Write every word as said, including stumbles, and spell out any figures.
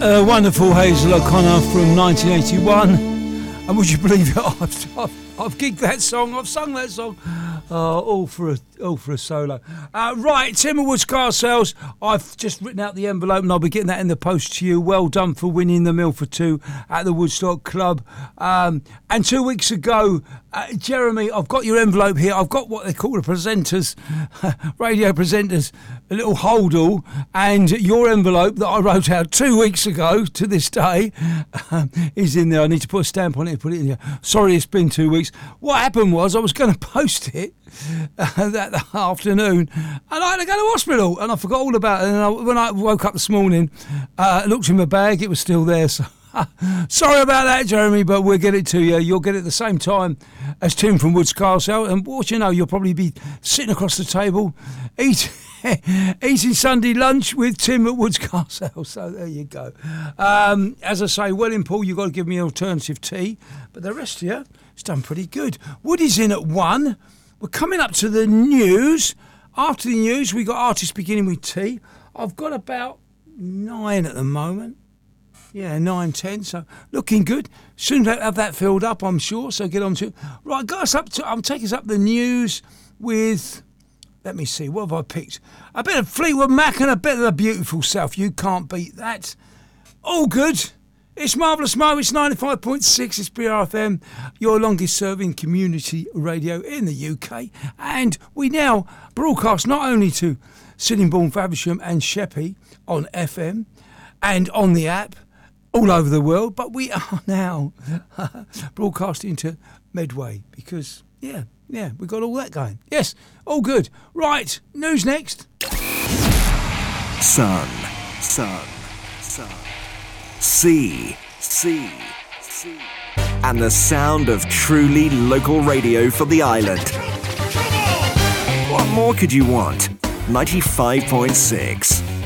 Uh, wonderful Hazel O'Connor from nineteen eighty-one. And would you believe it? I've, I've, I've gigged that song. I've sung that song. Uh, all for a all for a solo. Uh, right, Timberwoods car sales. I've just written out the envelope and I'll be getting that in the post to you. Well done for winning the Mill for Two at the Woodstock Club. Um, and two weeks ago, uh, Jeremy, I've got your envelope here. I've got what they call the presenters, radio presenters, a little holdall, and your envelope that I wrote out two weeks ago to this day um, is in there. I need to put a stamp on it and put it in here. Sorry, it's been two weeks. What happened was I was going to post it uh, that afternoon and I had to go to hospital and I forgot all about it. And I, when I woke up this morning, uh, looked in my bag, it was still there. So sorry about that, Jeremy, but we'll get it to you. You'll get it at the same time as Tim from Woods Castle. And what you know, you'll probably be sitting across the table eating, eating Sunday lunch with Tim at Woods Castle. So there you go. Um, as I say, well in Paul, you've got to give me an alternative tea. But the rest of you, it's done pretty good. Woody's in at one. We're coming up to the news. After the news, we've got artists beginning with T. I've got about nine at the moment. Yeah, nine, ten, so looking good. Soon to have that filled up, I'm sure, so get on to it. Right, got us up to, I'll take us up the news with, let me see, what have I picked? A bit of Fleetwood Mac and a bit of The Beautiful Self. You can't beat that. All good. It's Marvellous Mo, it's ninety-five point six, it's B R F M, your longest serving community radio in the U K. And we now broadcast not only to Sittingbourne, Faversham and Sheppey on F M and on the app, all over the world, but we are now broadcasting to Medway because, yeah, yeah, we've got all that going. Yes, all good. Right, news next. Sun, sun, sun. Sea, sea, sea. And the sound of truly local radio for the island. What more could you want? ninety-five point six.